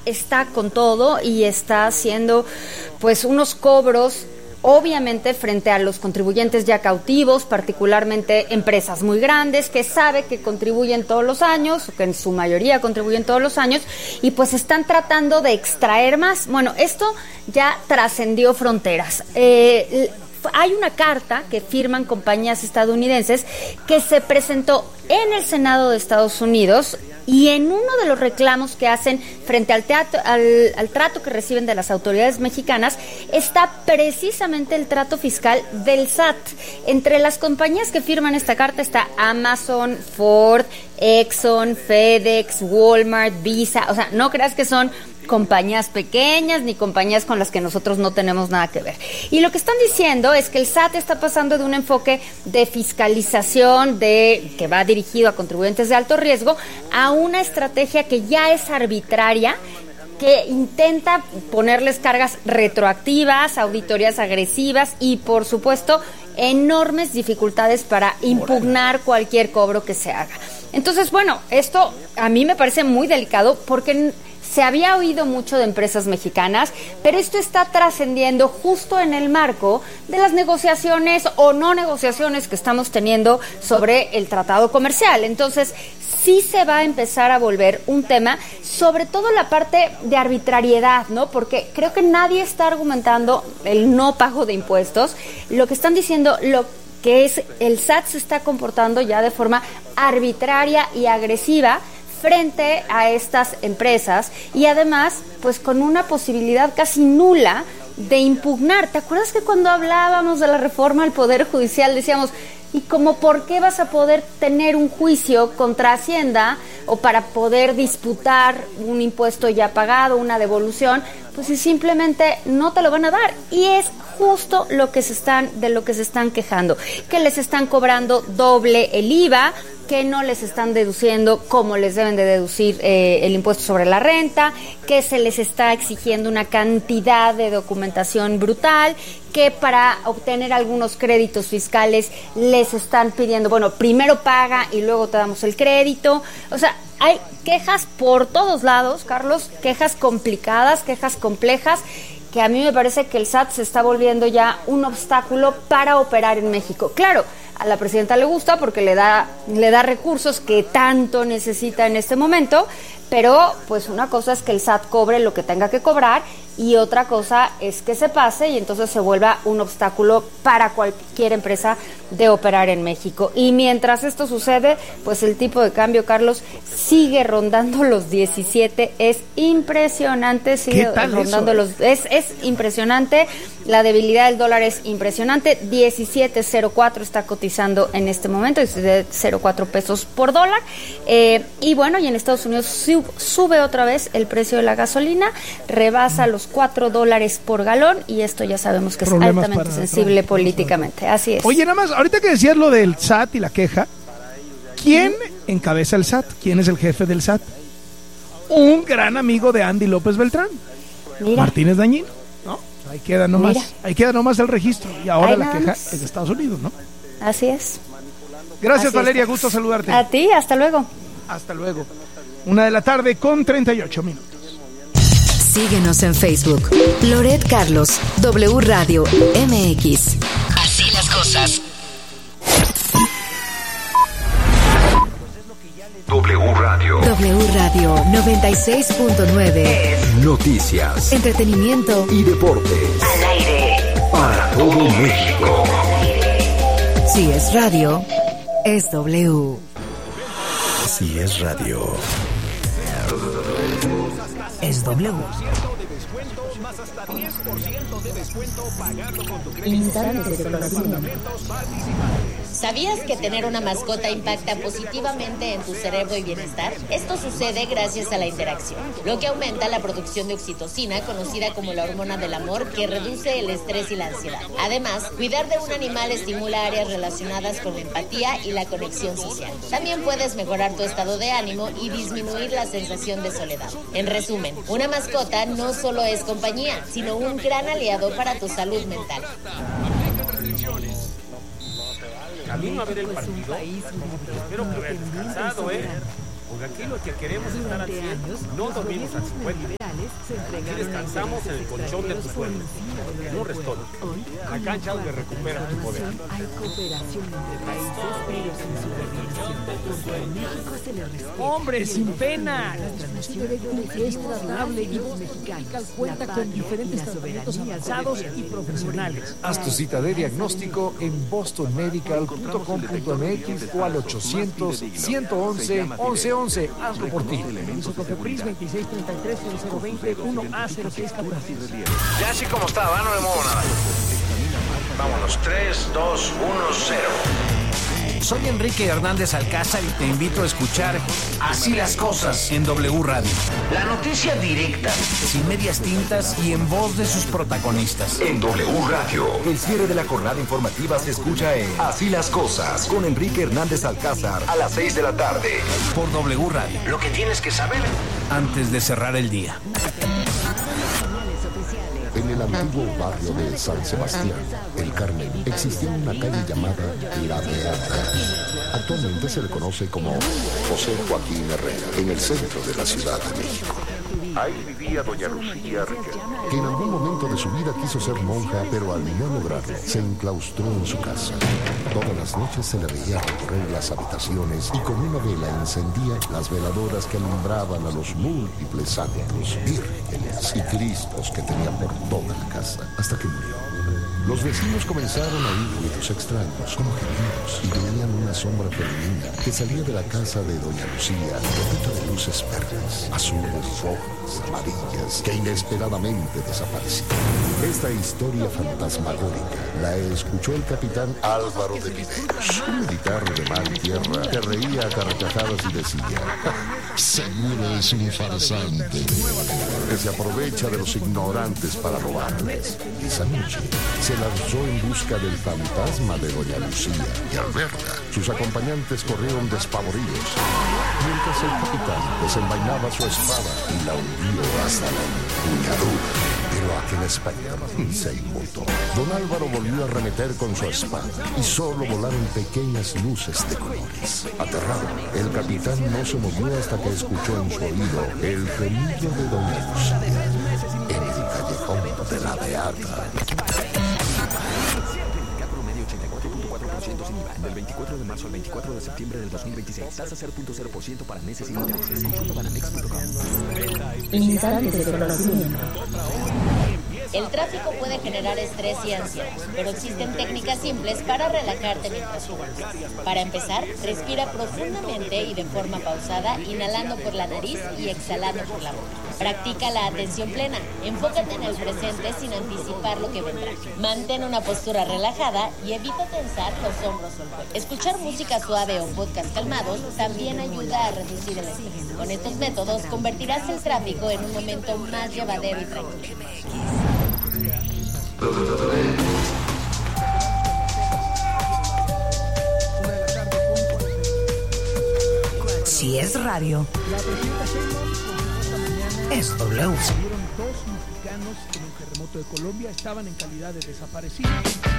está con todo y está haciendo pues unos cobros, obviamente frente a los contribuyentes ya cautivos, particularmente empresas muy grandes que sabe que contribuyen todos los años, o que en su mayoría contribuyen todos los años, y pues están tratando de extraer más. Bueno, esto ya trascendió fronteras. Hay una carta que firman compañías estadounidenses que se presentó en el Senado de Estados Unidos, y en uno de los reclamos que hacen frente al trato que reciben de las autoridades mexicanas está precisamente el trato fiscal del SAT. Entre las compañías que firman esta carta está Amazon, Ford, Exxon, FedEx, Walmart, Visa. O sea, no creas que son compañías pequeñas ni compañías con las que nosotros no tenemos nada que ver. Y lo que están diciendo es que el SAT está pasando de un enfoque de fiscalización que va dirigido a contribuyentes de alto riesgo a una estrategia que ya es arbitraria, que intenta ponerles cargas retroactivas, auditorías agresivas y, por supuesto, enormes dificultades para impugnar cualquier cobro que se haga. Entonces, bueno, esto a mí me parece muy delicado porque se había oído mucho de empresas mexicanas, pero esto está trascendiendo justo en el marco de las negociaciones o no negociaciones que estamos teniendo sobre el tratado comercial. Entonces, sí se va a empezar a volver un tema, sobre todo la parte de arbitrariedad, ¿no? Porque creo que nadie está argumentando el no pago de impuestos. Lo que están diciendo, lo que es el SAT se está comportando ya de forma arbitraria y agresiva frente a estas empresas, y además pues con una posibilidad casi nula de impugnar. ¿Te acuerdas que cuando hablábamos de la reforma al Poder Judicial decíamos, y como por qué vas a poder tener un juicio contra Hacienda o para poder disputar un impuesto ya pagado, una devolución, pues si simplemente no te lo van a dar? Y es justo de lo que se están quejando, que les están cobrando doble el IVA, que no les están deduciendo como les deben de deducir el impuesto sobre la renta, que se les está exigiendo una cantidad de documentación brutal, que para obtener algunos créditos fiscales les están pidiendo, bueno, primero paga y luego te damos el crédito. O sea, hay quejas por todos lados, Carlos, quejas complicadas, quejas complejas, que a mí me parece que el SAT se está volviendo ya un obstáculo para operar en México. Claro, a la presidenta le gusta porque le da recursos que tanto necesita en este momento, pero pues una cosa es que el SAT cobre lo que tenga que cobrar y otra cosa es que se pase y entonces se vuelva un obstáculo para cualquier empresa de operar en México. Y mientras esto sucede, pues el tipo de cambio, Carlos, sigue rondando los 17, es impresionante, sigue rondando es impresionante, la debilidad del dólar es impresionante, 17.04 está cotizando en este momento, es de 0.4 pesos por dólar, y bueno, y en Estados Unidos sube otra vez el precio de la gasolina, rebasa los $4 por galón, y esto ya sabemos que es altamente sensible políticamente. Así es. Oye, nada más, ahorita que decías lo del SAT y la queja, ¿quién encabeza el SAT? ¿Quién es el jefe del SAT? Un gran amigo de Andy López Beltrán. Mira. Martínez Dañino, ¿no? Ahí queda nomás el registro, y ahora la queja es de Estados Unidos, ¿no? Así es. Gracias, Así Valeria, es. gusto saludarte. A ti, hasta luego. Hasta luego. 1:38 p.m. Síguenos en Facebook. Loret Carlos, W Radio MX. Así las cosas. W Radio 96.9. Noticias, Entretenimiento y deportes. Al aire. Para todo México. Si es radio, es W. Si es radio, es W. ¿Sabías que tener una mascota impacta positivamente en tu cerebro y bienestar? Esto sucede gracias a la interacción, lo que aumenta la producción de oxitocina, conocida como la hormona del amor, que reduce el estrés y la ansiedad. Además, cuidar de un animal estimula áreas relacionadas con la empatía y la conexión social. También puedes mejorar tu estado de ánimo y disminuir la sensación de soledad. En resumen, una mascota no solo es compañía, sino un gran aliado para tu salud mental. Camino a ver el partido. Espero que haya descansado, Porque aquí lo que queremos es estar al 100, no dormimos al 50. Aquí descansamos en el colchón de tu sueño, en un restaurante, la cancha donde recuperas tu poder. Hay cooperación entre países, pero sin subordinación. Porque en México se le respeta. ¡Hombre, sin pena! La transmisión es tratable y voz mexicana. Cuenta con diferentes tratamientos avanzados y profesionales. Haz tu cita de diagnóstico en bostonmedical.com.mx o al 800-111-1111. Hazlo por ti. Permiso Cofepris 2633-0020 1A06 Capuración. Ya así como está, no le muevo nada. Vámonos, 3, 2, 1, 0. Soy Enrique Hernández Alcázar y te invito a escuchar Así las Cosas en W Radio. La noticia directa Sin medias tintas y en voz de sus protagonistas. en W Radio. El cierre de la jornada informativa se escucha en Así las Cosas con Enrique Hernández Alcázar a las 6 de la tarde. Por W Radio. Lo que tienes que saber Antes de cerrar el día. En el antiguo barrio de San Sebastián, El Carmen, existía una calle llamada La Beata. Actualmente se le conoce como José Joaquín Herrera, en el centro de la Ciudad de México. Ahí vivía doña Lucía Riquelme, que en algún momento de su vida quiso ser monja, pero al no lograrlo, se enclaustró en su casa. Todas las noches se le veía recorrer las habitaciones y con una vela encendía las veladoras que alumbraban a los múltiples santos, vírgenes y cristos que tenían por toda la casa, hasta que murió. Los vecinos comenzaron a oír ruidos extraños, como gemidos, y veían una sombra femenina que salía de la casa de doña Lucía, repleta de luces verdes, azules, rojas, amarillas, que inesperadamente desaparecían. Esta historia fantasmagórica la escuchó el capitán Álvaro de Videros, un militar de mar y tierra que reía a carcajadas y decía: seguro es un farsante que se aprovecha de los ignorantes para robarles. Esa noche se lanzó en busca del fantasma de doña Lucía y al verla, sus acompañantes corrieron despavoridos, mientras el capitán desenvainaba su espada y la hundió hasta la empuñadura. Pero aquel español se inmutó. Don Álvaro volvió a arremeter con su espada y solo volaron pequeñas luces de colores. Aterrado, el capitán no se movió hasta que escuchó en su oído el gemido de doña Lucía en el callejón de La Beata. Sin IVA. Del 24 de marzo al 24 de septiembre del 2026. Tasa 0.0% para meses sin intereses. Consulta banamex.com. Instantes de conocimiento. El tráfico puede generar estrés y ansiedad, pero existen técnicas simples para relajarte mientras subes. Para empezar, respira profundamente y de forma pausada, inhalando por la nariz y exhalando por la boca. Practica la atención plena. Enfócate en el presente sin anticipar lo que vendrá. Mantén una postura relajada y evita tensar los hombros o el cuello. Escuchar música suave o podcast calmados también ayuda a reducir el estrés. Con estos métodos convertirás el tráfico en un momento más llevadero y tranquilo. Si es radio, es W. Murieron 2 mexicanos en un terremoto de Colombia, estaban en calidad de desaparecidos.